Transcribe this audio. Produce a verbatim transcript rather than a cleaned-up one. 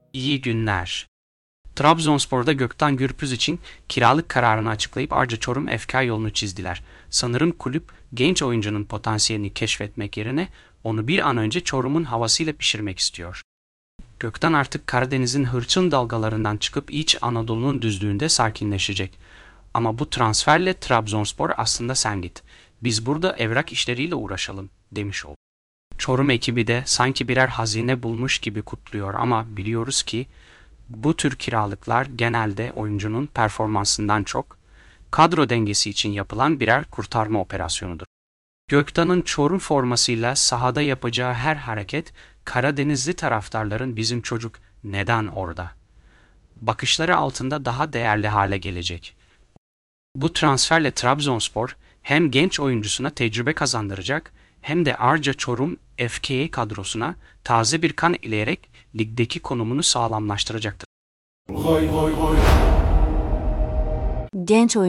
İyi günler. Trabzonspor'da Gökhan Gürpüz için kiralık kararını açıklayıp Arca Çorum F K yolunu çizdiler. Sanırım kulüp genç oyuncunun potansiyelini keşfetmek yerine onu bir an önce Çorum'un havasıyla pişirmek istiyor. Gökhan artık Karadeniz'in hırçın dalgalarından çıkıp İç Anadolu'nun düzlüğünde sakinleşecek. Ama bu transferle Trabzonspor aslında sen git. Biz burada evrak işleriyle uğraşalım demiş oldu. Çorum ekibi de sanki birer hazine bulmuş gibi kutluyor ama biliyoruz ki bu tür kiralıklar genelde oyuncunun performansından çok kadro dengesi için yapılan birer kurtarma operasyonudur. Gökhan'ın Çorum formasıyla sahada yapacağı her hareket Karadenizli taraftarların bizim çocuk neden orada bakışları altında daha değerli hale gelecek. Bu transferle Trabzonspor hem genç oyuncusuna tecrübe kazandıracak hem de Arca Çorum F K kadrosuna taze bir kan eleyerek ligdeki konumunu sağlamlaştıracaktır. Genç oyuncu